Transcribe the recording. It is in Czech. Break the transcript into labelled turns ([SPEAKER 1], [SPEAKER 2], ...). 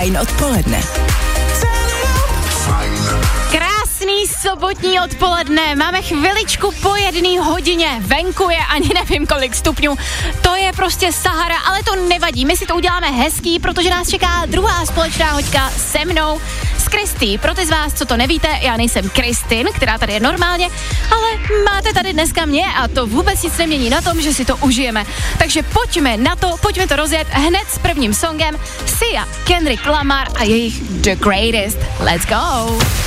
[SPEAKER 1] Fajn odpoledne.
[SPEAKER 2] Krásný sobotní odpoledne, máme chviličku po 1:00, venku je ani nevím kolik stupňů, to je prostě Sahara, ale to nevadí, my si to uděláme hezký, protože nás čeká druhá společná hoďka se mnou, s Kristý. Pro ty z vás, co to nevíte, já nejsem Kristin, která tady je normálně, ale máte tady dneska mě a to vůbec nic nemění na tom, že si to užijeme. Takže pojďme na to, pojďme to rozjet hned s prvním songem Sia, Kendrick Lamar a jejich The Greatest. Let's go!